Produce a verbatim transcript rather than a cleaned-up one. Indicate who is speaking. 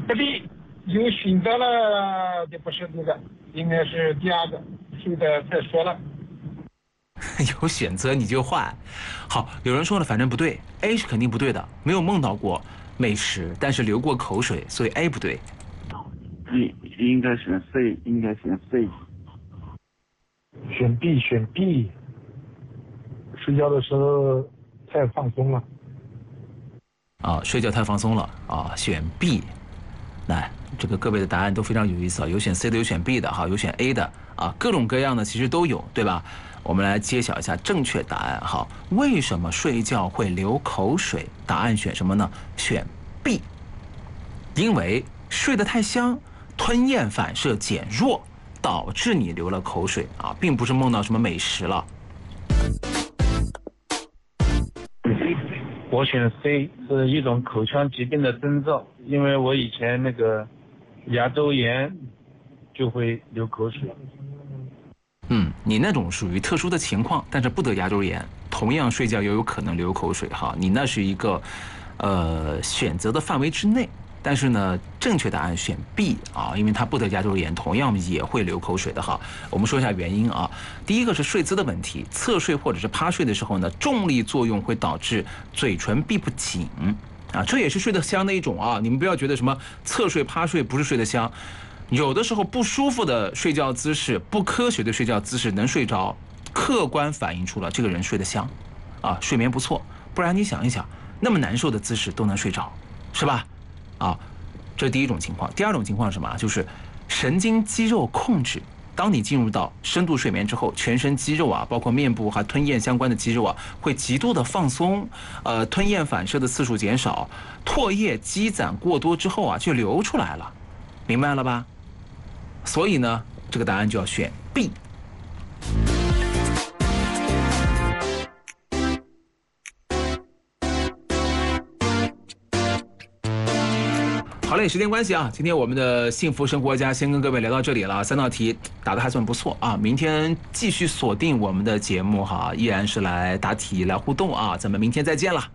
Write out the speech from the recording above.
Speaker 1: 不对，有选择了就不是这个，应该是第二个，睡的太熟了。
Speaker 2: 有选择你就换。好，有人说了，反正不对 ，A 是肯定不对的，没有梦到过美食，但是流过口水，所以 A 不对。
Speaker 3: 应应该选 C， 应该选 C。
Speaker 1: 选 B， 选 B。睡觉的时候太放松了。
Speaker 2: 啊，睡觉太放松了啊，选 B。来，这个各位的答案都非常有意思啊，有选 C 的，有选 B 的，哈，有选 A 的啊，各种各样的其实都有，对吧？我们来揭晓一下正确答案哈。为什么睡觉会流口水？答案选什么呢？选 B。因为睡得太香，吞咽反射减弱，导致你流了口水啊，并不是梦到什么美食了。
Speaker 1: 我选 C， 是一种口腔疾病的征兆，因为我以前那个牙周炎就会流口水。
Speaker 2: 嗯，你那种属于特殊的情况，但是不得牙周炎，同样睡觉也有可能流口水哈。你那是一个，呃，选择的范围之内，但是呢，正确答案选 B 啊，因为它不得牙周炎，同样也会流口水的哈。我们说一下原因啊，第一个是睡姿的问题，侧睡或者是趴睡的时候呢，重力作用会导致嘴唇闭不紧啊，这也是睡得香的一种啊。你们不要觉得什么侧睡趴睡不是睡得香。有的时候不舒服的睡觉姿势，不科学的睡觉姿势能睡着，客观反映出了这个人睡得香，啊，睡眠不错。不然你想一想，那么难受的姿势都能睡着，是吧？啊，这是第一种情况。第二种情况是什么？就是神经肌肉控制。当你进入到深度睡眠之后，全身肌肉啊，包括面部和吞咽相关的肌肉啊，会极度的放松，呃，吞咽反射的次数减少，唾液积攒过多之后啊，就流出来了，明白了吧？所以呢，这个答案就要选 B。好嘞，时间关系啊，今天我们的幸福生活家先跟各位聊到这里了，三道题打得还算不错啊。明天继续锁定我们的节目哈，依然是来答题来互动啊，咱们明天再见了。